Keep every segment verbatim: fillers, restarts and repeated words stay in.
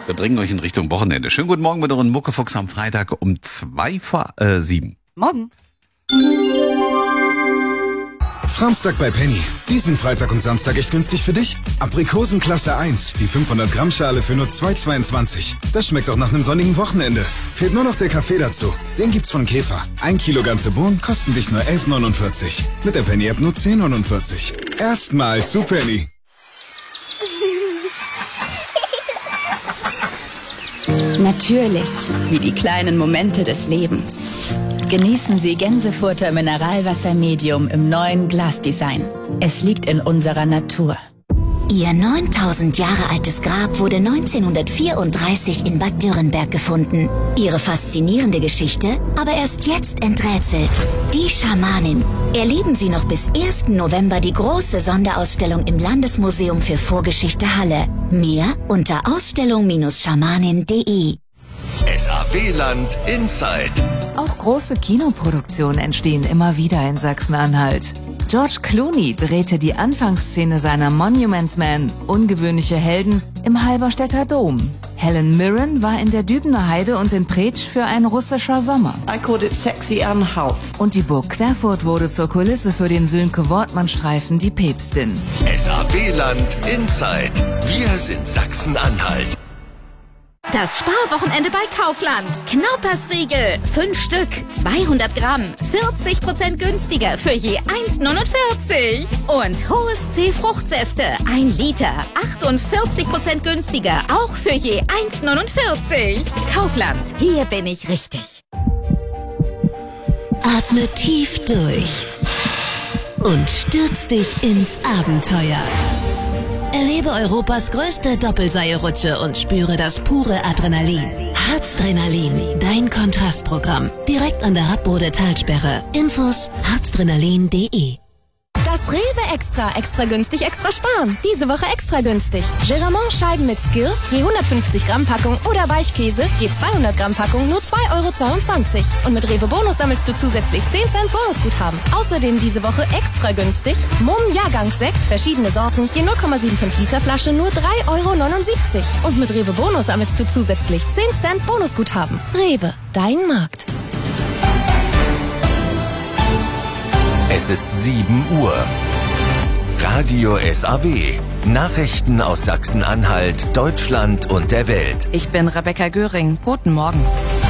Wir bringen euch in Richtung Wochenende. Schönen guten Morgen mit euren Muckefuchs am Freitag um zwei vor äh, sieben. Morgen. Framstag bei Penny. Diesen Freitag und Samstag echt günstig für dich. Aprikosen Klasse eins, die fünfhundert Gramm Schale für nur zwei Euro zweiundzwanzig. Das schmeckt auch nach einem sonnigen Wochenende. Fehlt nur noch der Kaffee dazu. Den gibt's von Käfer. Ein Kilo ganze Bohnen kosten dich nur elf Euro neunundvierzig. Mit der Penny-App nur zehn Euro neunundvierzig. Erstmal zu Penny. Natürlich, wie die kleinen Momente des Lebens. Genießen Sie Gänsefurter Mineralwasser Medium im neuen Glasdesign. Es liegt in unserer Natur. Ihr neuntausend Jahre altes Grab wurde neunzehnhundertvierunddreißig in Bad Dürrenberg gefunden. Ihre faszinierende Geschichte aber erst jetzt enträtselt. Die Schamanin. Erleben Sie noch bis ersten November die große Sonderausstellung im Landesmuseum für Vorgeschichte Halle. Mehr unter ausstellung schamanin punkt de. S A W-Land Inside. Auch große Kinoproduktionen entstehen immer wieder in Sachsen-Anhalt. George Clooney drehte die Anfangsszene seiner Monuments Man, ungewöhnliche Helden, im Halberstädter Dom. Helen Mirren war in der Dübener Heide und in Preetsch für ein russischer Sommer. I called it Sexy Anhalt. Und die Burg Querfurt wurde zur Kulisse für den Sönke-Wortmann-Streifen Die Päpstin. S A W-Land Inside. Wir sind Sachsen-Anhalt. Das Sparwochenende bei Kaufland. Knaupersriegel. Fünf Stück. zweihundert Gramm. vierzig Prozent günstiger für je eins Euro neunundvierzig. Und Hohes C Fruchtsäfte. Ein Liter. achtundvierzig Prozent günstiger. Auch für je eins Euro neunundvierzig. Kaufland. Hier bin ich richtig. Atme tief durch und stürz dich ins Abenteuer. Erlebe Europas größte Doppelseilrutsche und spüre das pure Adrenalin. Harzdrenalin, dein Kontrastprogramm. Direkt an der Happbode Talsperre. Infos harzdrenalin punkt de. Das Rewe Extra, extra günstig, extra sparen. Diese Woche extra günstig. Geramont Scheiben mit Skill, je hundertfünfzig Gramm Packung oder Weichkäse, je zweihundert Gramm Packung, nur zwei Euro zweiundzwanzig. Und mit Rewe Bonus sammelst du zusätzlich zehn Cent Bonusguthaben. Außerdem diese Woche extra günstig. Mumm Jahrgangssekt, verschiedene Sorten, je null Komma fünfundsiebzig Liter Flasche, nur drei Euro neunundsiebzig. Und mit Rewe Bonus sammelst du zusätzlich zehn Cent Bonusguthaben. Rewe, dein Markt. Es ist sieben Uhr. Radio S A W. Nachrichten aus Sachsen-Anhalt, Deutschland und der Welt. Ich bin Rebecca Göring. Guten Morgen.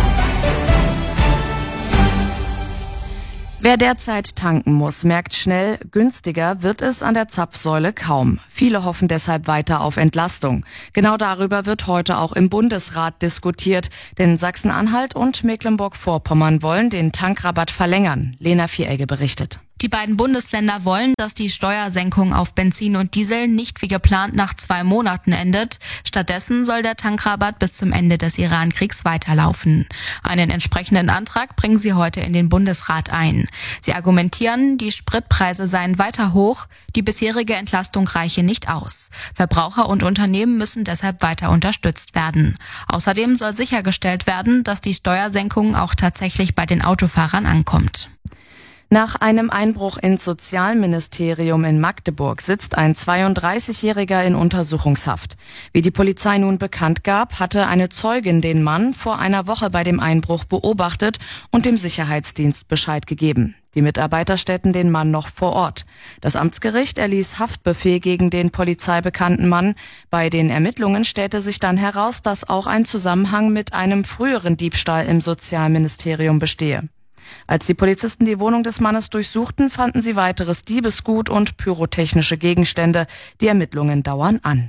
Wer derzeit tanken muss, merkt schnell, günstiger wird es an der Zapfsäule kaum. Viele hoffen deshalb weiter auf Entlastung. Genau darüber wird heute auch im Bundesrat diskutiert, denn Sachsen-Anhalt und Mecklenburg-Vorpommern wollen den Tankrabatt verlängern. Lena Vieregge berichtet. Die beiden Bundesländer wollen, dass die Steuersenkung auf Benzin und Diesel nicht wie geplant nach zwei Monaten endet. Stattdessen soll der Tankrabatt bis zum Ende des Iran-Kriegs weiterlaufen. Einen entsprechenden Antrag bringen sie heute in den Bundesrat ein. Sie argumentieren, die Spritpreise seien weiter hoch, die bisherige Entlastung reiche nicht aus. Verbraucher und Unternehmen müssen deshalb weiter unterstützt werden. Außerdem soll sichergestellt werden, dass die Steuersenkung auch tatsächlich bei den Autofahrern ankommt. Nach einem Einbruch ins Sozialministerium in Magdeburg sitzt ein zweiunddreißigjähriger in Untersuchungshaft. Wie die Polizei nun bekannt gab, hatte eine Zeugin den Mann vor einer Woche bei dem Einbruch beobachtet und dem Sicherheitsdienst Bescheid gegeben. Die Mitarbeiter stellten den Mann noch vor Ort. Das Amtsgericht erließ Haftbefehl gegen den polizeibekannten Mann. Bei den Ermittlungen stellte sich dann heraus, dass auch ein Zusammenhang mit einem früheren Diebstahl im Sozialministerium bestehe. Als die Polizisten die Wohnung des Mannes durchsuchten, fanden sie weiteres Diebesgut und pyrotechnische Gegenstände. Die Ermittlungen dauern an.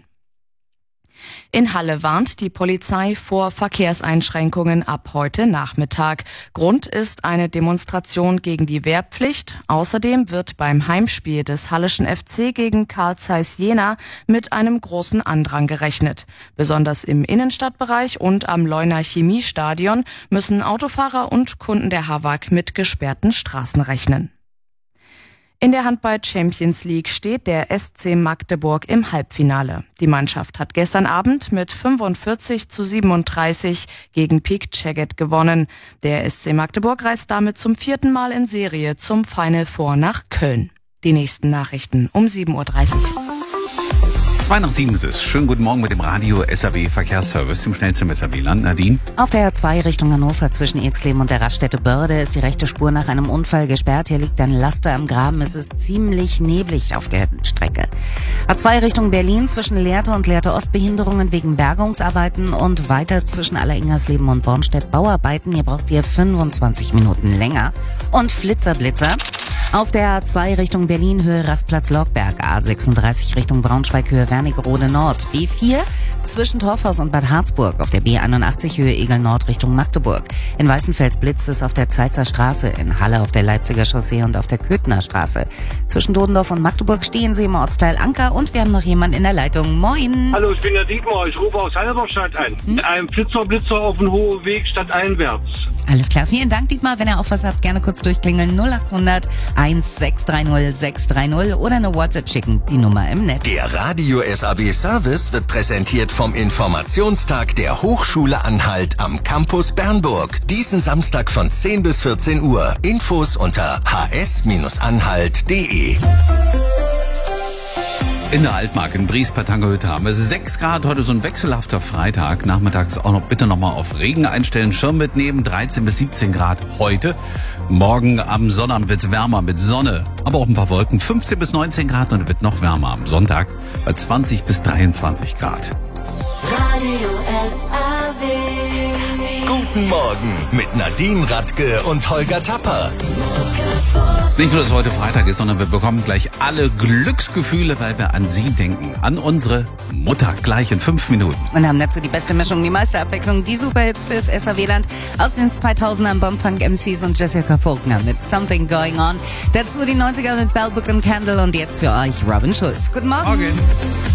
In Halle warnt die Polizei vor Verkehrseinschränkungen ab heute Nachmittag. Grund ist eine Demonstration gegen die Wehrpflicht. Außerdem wird beim Heimspiel des Halleschen F C gegen Carl Zeiss Jena mit einem großen Andrang gerechnet. Besonders im Innenstadtbereich und am Leuner Chemiestadion müssen Autofahrer und Kunden der H W A G mit gesperrten Straßen rechnen. In der Handball-Champions League steht der S C Magdeburg im Halbfinale. Die Mannschaft hat gestern Abend mit fünfundvierzig zu siebenunddreißig gegen Pick Szeged gewonnen. Der S C Magdeburg reist damit zum vierten Mal in Serie zum Final Four nach Köln. Die nächsten Nachrichten um sieben Uhr dreißig. Zwei nach sieben ist es. Schönen guten Morgen mit dem Radio S A W Verkehrsservice, dem schnellsten S A W-Land. Nadine? Auf der A zwei Richtung Hannover zwischen Irxleben und der Raststätte Börde ist die rechte Spur nach einem Unfall gesperrt. Hier liegt ein Laster am Graben. Es ist ziemlich neblig auf der Strecke. A zwei Richtung Berlin zwischen Lehrte und Lehrte Ost Behinderungen wegen Bergungsarbeiten und weiter zwischen Alleringersleben und Bornstedt Bauarbeiten. Hier braucht ihr fünfundzwanzig Minuten länger. Und Flitzer Blitzer. Auf der A zwei Richtung Berlin Höhe Rastplatz Lockberg, A sechsunddreißig Richtung Braunschweig Höhe Wernigerode Nord, B vier zwischen Torfhaus und Bad Harzburg, auf der B einundachtzig Höhe Egel Nord Richtung Magdeburg. In Weißenfels blitzt es auf der Zeitzer Straße, in Halle auf der Leipziger Chaussee und auf der Köthner Straße. Zwischen Dodendorf und Magdeburg stehen Sie im Ortsteil Anker und wir haben noch jemanden in der Leitung. Moin! Hallo, ich bin der Dietmar, ich rufe aus Halberstadt an. Hm? Mit einem Flitzer-Blitzer auf dem Hohen Weg stadteinwärts. Alles klar, vielen Dank Dietmar. Wenn ihr auch was habt, gerne kurz durchklingeln. null achthundert eins sechs drei null sechs drei null oder eine WhatsApp schicken. Die Nummer im Netz. Der Radio S A W Service wird präsentiert vom Informationstag der Hochschule Anhalt am Campus Bernburg. Diesen Samstag von zehn bis vierzehn Uhr. Infos unter h s anhalt punkt d e. In der Altmark in Bries-Patangerhütte haben wir sechs Grad, heute so ein wechselhafter Freitag. Nachmittags auch noch bitte nochmal auf Regen einstellen, Schirm mitnehmen, dreizehn bis siebzehn Grad heute. Morgen am Sonnabend wird's wärmer mit Sonne, aber auch ein paar Wolken, fünfzehn bis neunzehn Grad und es wird noch wärmer am Sonntag bei zwanzig bis dreiundzwanzig Grad. Radio S A W. Guten Morgen mit Nadine Radke und Holger Tapper. Nicht nur, dass heute Freitag ist, sondern wir bekommen gleich alle Glücksgefühle, weil wir an Sie denken. An unsere Mutter. Gleich in fünf Minuten. Und haben dazu die beste Mischung, die meiste Abwechslung, die Superhits fürs S A W-Land aus den zweitausendern Bombfunk M Cs und Jessica Faulkner mit Something Going On. Dazu die neunziger mit Bell Book and Candle und jetzt für euch Robin Schulz. Guten Morgen. Morgen.